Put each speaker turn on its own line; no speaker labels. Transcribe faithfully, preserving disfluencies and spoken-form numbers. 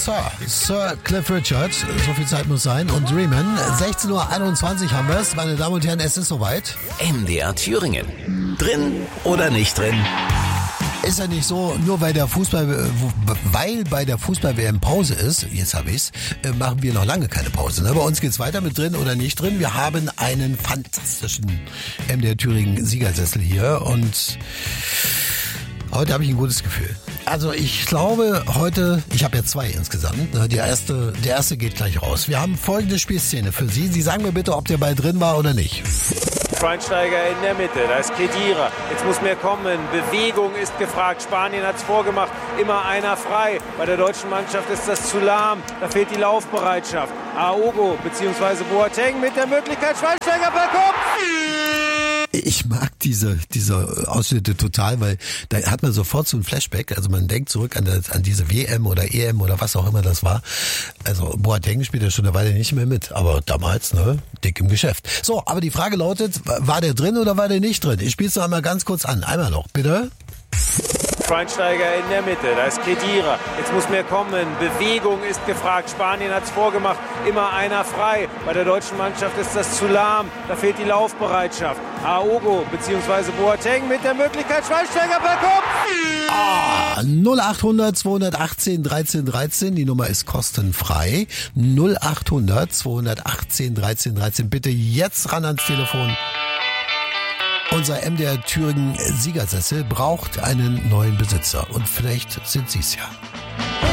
Sir, Sir Cliff Richard, so viel Zeit muss sein, und Dreamin'. sechzehn Uhr einundzwanzig haben wir es, meine Damen und Herren, es ist soweit.
M D R Thüringen. Drin oder nicht drin?
Ist ja nicht so, nur weil der Fußball, weil bei der Fußball-W M Pause ist, jetzt habe ich's, machen wir noch lange keine Pause. Ne? Bei uns geht's weiter mit drin oder nicht drin. Wir haben einen fantastischen M D R Thüringen Siegersessel hier und heute habe ich ein gutes Gefühl. Also ich glaube heute, ich habe ja zwei insgesamt. Ne? Die erste, der erste geht gleich raus. Wir haben folgende Spielszene für Sie. Sie sagen mir bitte, ob der Ball drin war oder nicht.
Schweinsteiger in der Mitte, da ist Khedira. Jetzt muss mehr kommen. Bewegung ist gefragt. Spanien hat es vorgemacht. Immer einer frei. Bei der deutschen Mannschaft ist das zu lahm. Da fehlt die Laufbereitschaft. Aogo bzw. Boateng mit der Möglichkeit. Schweinsteiger per Kopf.
Ich mag diese, diese Ausschnitte total, weil da hat man sofort so ein Flashback. Also man denkt zurück an, das, an diese W M oder E M oder was auch immer das war. Also Boateng spielt ja schon eine Weile nicht mehr mit. Aber damals, ne, dick im Geschäft. So, aber die Frage lautet, war der drin oder war der nicht drin? Ich spiele es noch einmal ganz kurz an. Einmal noch, bitte.
Schweinsteiger in der Mitte, da ist Khedira. Jetzt muss mehr kommen. Bewegung ist gefragt. Spanien hat es vorgemacht. Immer einer frei. Bei der deutschen Mannschaft ist das zu lahm. Da fehlt die Laufbereitschaft. Aogo bzw. Boateng mit der Möglichkeit. Schweinsteiger per Kopf.
Ah, null achthundert zweihundertachtzehn dreizehn dreizehn. Die Nummer ist kostenfrei. null achthundert zweihundertachtzehn dreizehn dreizehn. Bitte jetzt ran ans Telefon. Unser M D R Thüringen Siegersessel braucht einen neuen Besitzer. Und vielleicht sind Sie es ja.